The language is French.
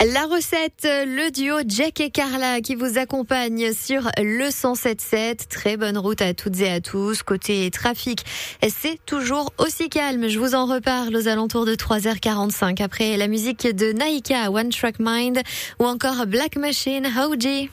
La recette, le duo Jack et Carla qui vous accompagne sur le 107.7. Très bonne route à toutes et à tous. Côté trafic, c'est toujours aussi calme. Je vous en reparle aux alentours de 3h45 après la musique de Naika, One Track Mind ou encore Black Machine, OG.